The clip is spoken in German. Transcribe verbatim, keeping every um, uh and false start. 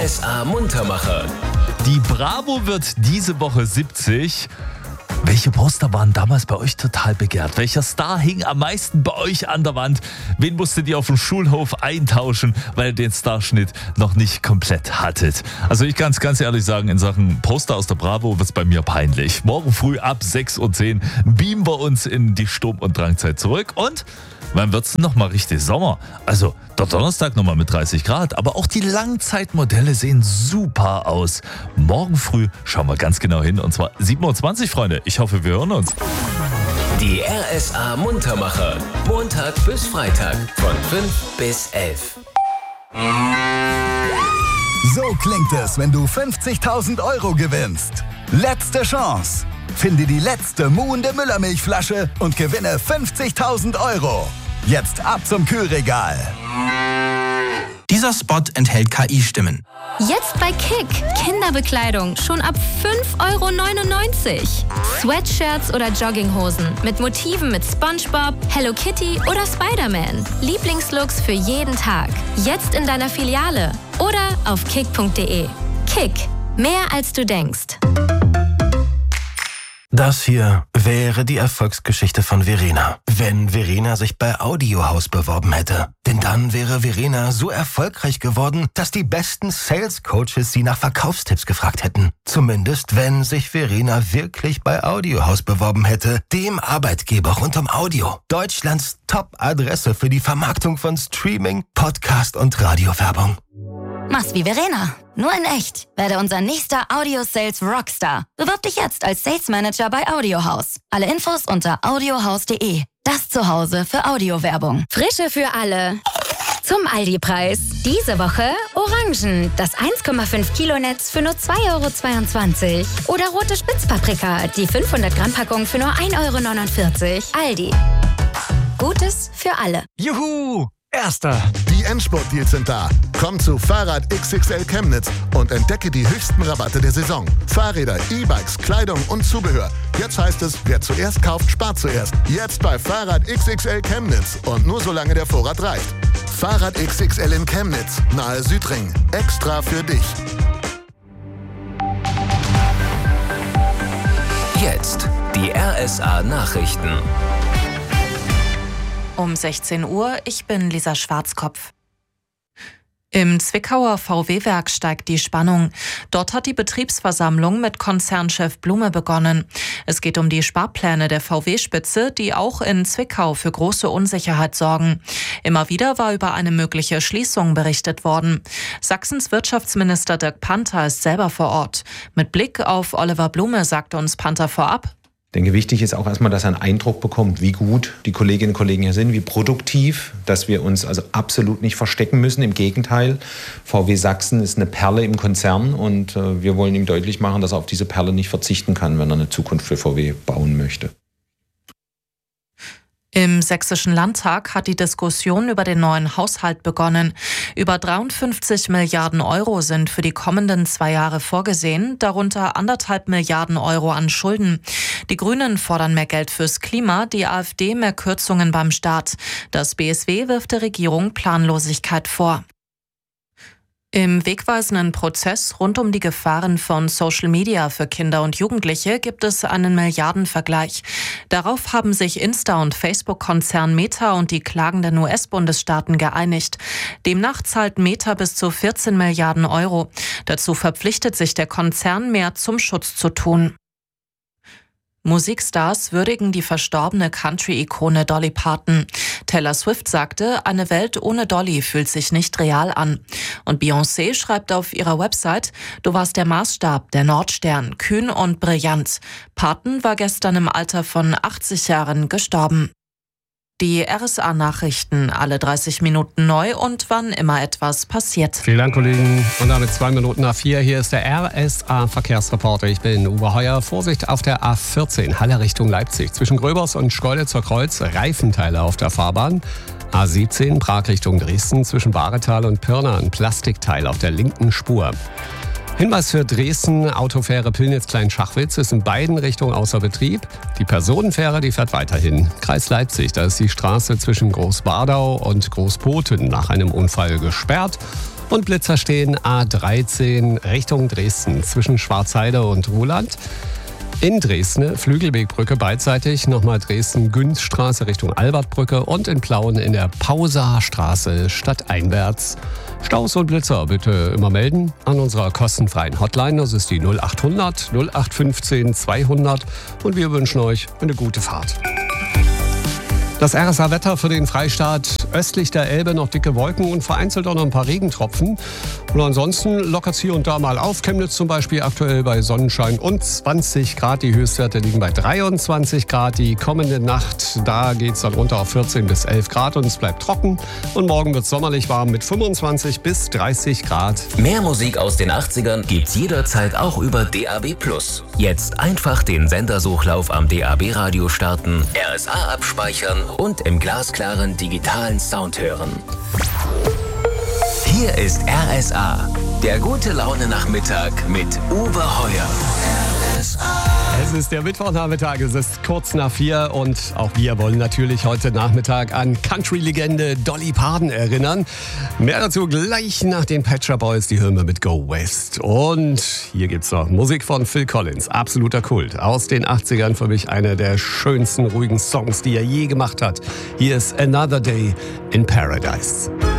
S A Muntermacher. Die Bravo wird diese Woche siebzig. Welche Poster waren damals bei euch total begehrt? Welcher Star hing am meisten bei euch an der Wand? Wen musstet ihr auf dem Schulhof eintauschen, weil ihr den Starschnitt noch nicht komplett hattet? Also ich kann es ganz ehrlich sagen, in Sachen Poster aus der Bravo wird es bei mir peinlich. Morgen früh ab sechs Uhr zehn beamen wir uns in die Sturm- und Drangzeit zurück. Und wann wird es nochmal richtig Sommer? Also der Donnerstag nochmal mit dreißig Grad. Aber auch die Langzeitmodelle sehen super aus. Morgen früh schauen wir ganz genau hin. Und zwar sieben Uhr zwanzig, Freunde. Ich hoffe, wir hören uns. Die R S A Muntermacher. Montag bis Freitag von fünf bis elf. So klingt es, wenn du fünfzigtausend Euro gewinnst. Letzte Chance. Finde die letzte muhende Müllermilchflasche und gewinne fünfzigtausend Euro. Jetzt ab zum Kühlregal. Dieser Spot enthält K I-Stimmen. Jetzt bei Kick. Kinderbekleidung schon ab fünf Euro neunundneunzig. Sweatshirts oder Jogginghosen mit Motiven mit SpongeBob, Hello Kitty oder Spider-Man. Lieblingslooks für jeden Tag. Jetzt in deiner Filiale oder auf kick punkt de. Kick. Mehr als du denkst. Das hier wäre die Erfolgsgeschichte von Verena, wenn Verena sich bei Audiohaus beworben hätte. Denn dann wäre Verena so erfolgreich geworden, dass die besten Sales-Coaches sie nach Verkaufstipps gefragt hätten. Zumindest, wenn sich Verena wirklich bei Audiohaus beworben hätte, dem Arbeitgeber rund um Audio. Deutschlands Top-Adresse für die Vermarktung von Streaming, Podcast und Radiowerbung. Mach's wie Verena, nur in echt. Werde unser nächster Audio-Sales Rockstar. Bewirb dich jetzt als Sales Manager bei Audiohaus. Alle Infos unter audiohaus punkt de. Das Zuhause für Audiowerbung. Frische für alle. Zum Aldi-Preis. Diese Woche Orangen. Das eins Komma fünf Kilo Netz für nur zwei Euro zweiundzwanzig. Oder rote Spitzpaprika. Die fünfhundert Gramm Packung für nur ein Euro neunundvierzig. Aldi. Gutes für alle. Juhu! Erster. Die Endspurt-Deals sind da. Komm zu Fahrrad X X L Chemnitz und entdecke die höchsten Rabatte der Saison. Fahrräder, E-Bikes, Kleidung und Zubehör. Jetzt heißt es, wer zuerst kauft, spart zuerst. Jetzt bei Fahrrad X X L Chemnitz und nur solange der Vorrat reicht. Fahrrad X X L in Chemnitz, nahe Südring. Extra für dich. Jetzt die R S A Nachrichten. Um sechzehn Uhr, ich bin Lisa Schwarzkopf. Im Zwickauer V W-Werk steigt die Spannung. Dort hat die Betriebsversammlung mit Konzernchef Blume begonnen. Es geht um die Sparpläne der V W-Spitze, die auch in Zwickau für große Unsicherheit sorgen. Immer wieder war über eine mögliche Schließung berichtet worden. Sachsens Wirtschaftsminister Dirk Panther ist selber vor Ort. Mit Blick auf Oliver Blume sagte uns Panther vorab: Ich denke, wichtig ist auch erstmal, dass er einen Eindruck bekommt, wie gut die Kolleginnen und Kollegen hier sind, wie produktiv, dass wir uns also absolut nicht verstecken müssen. Im Gegenteil, V W Sachsen ist eine Perle im Konzern und äh, wir wollen ihm deutlich machen, dass er auf diese Perle nicht verzichten kann, wenn er eine Zukunft für V W bauen möchte. Im Sächsischen Landtag hat die Diskussion über den neuen Haushalt begonnen. Über dreiundfünfzig Milliarden Euro sind für die kommenden zwei Jahre vorgesehen, darunter anderthalb Milliarden Euro an Schulden. Die Grünen fordern mehr Geld fürs Klima, die AfD mehr Kürzungen beim Staat. Das B S W wirft der Regierung Planlosigkeit vor. Im wegweisenden Prozess rund um die Gefahren von Social Media für Kinder und Jugendliche gibt es einen Milliardenvergleich. Darauf haben sich Insta- und Facebook-Konzern Meta und die klagenden U S-Bundesstaaten geeinigt. Demnach zahlt Meta bis zu vierzehn Milliarden Euro. Dazu verpflichtet sich der Konzern, mehr zum Schutz zu tun. Musikstars würdigen die verstorbene Country-Ikone Dolly Parton. Taylor Swift sagte, eine Welt ohne Dolly fühlt sich nicht real an. Und Beyoncé schreibt auf ihrer Website, du warst der Maßstab, der Nordstern, kühn und brillant. Parton war gestern im Alter von achtzig Jahren gestorben. Die R S A-Nachrichten, alle dreißig Minuten neu und wann immer etwas passiert. Vielen Dank, Kollegen. Und damit zwei Minuten nach vier. Hier ist der R S A-Verkehrsreporter. Ich bin Uwe Heuer. Vorsicht auf der A vierzehn, Halle Richtung Leipzig. Zwischen Gröbers und Schkeuditzer Kreuz, Reifenteile auf der Fahrbahn. A siebzehn, Prag Richtung Dresden. Zwischen Bahretal und Pirna, ein Plastikteil auf der linken Spur. Hinweis für Dresden, Autofähre Pillnitz-Klein-Schachwitz ist in beiden Richtungen außer Betrieb. Die Personenfähre, die fährt weiterhin. Kreis Leipzig, da ist die Straße zwischen Großbardau und Großpoten nach einem Unfall gesperrt. Und Blitzer stehen A dreizehn Richtung Dresden zwischen Schwarzheide und Ruhland. In Dresden, Flügelwegbrücke beidseitig, nochmal Dresden-Günzstraße Richtung Albertbrücke und in Plauen in der Pausastraße stadteinwärts. Staus und Blitzer bitte immer melden an unserer kostenfreien Hotline. Das ist die null acht hundert null acht fünfzehn zweihundert und wir wünschen euch eine gute Fahrt. Das R S A-Wetter für den Freistaat: östlich der Elbe noch dicke Wolken und vereinzelt auch noch ein paar Regentropfen. Und ansonsten lockert es hier und da mal auf. Chemnitz zum Beispiel aktuell bei Sonnenschein und zwanzig Grad. Die Höchstwerte liegen bei dreiundzwanzig Grad. Die kommende Nacht, da geht es dann runter auf vierzehn bis elf Grad und es bleibt trocken. Und morgen wird es sommerlich warm mit fünfundzwanzig bis dreißig Grad. Mehr Musik aus den achtzigern gibt's jederzeit auch über D A B plus. Jetzt einfach den Sendersuchlauf am D A B-Radio starten, R S A abspeichern und im glasklaren digitalen Sound hören. Hier ist R S A, der gute Laune Nachmittag mit Uwe Heuer. R S A. Es ist der Mittwochnachmittag, es ist kurz nach vier und auch wir wollen natürlich heute Nachmittag an Country-Legende Dolly Parton erinnern. Mehr dazu gleich nach den Pet Shop Boys, die hören wir mit Go West. Und hier gibt's noch Musik von Phil Collins, absoluter Kult. Aus den achtzigern für mich einer der schönsten, ruhigen Songs, die er je gemacht hat. Hier ist Another Day in Paradise.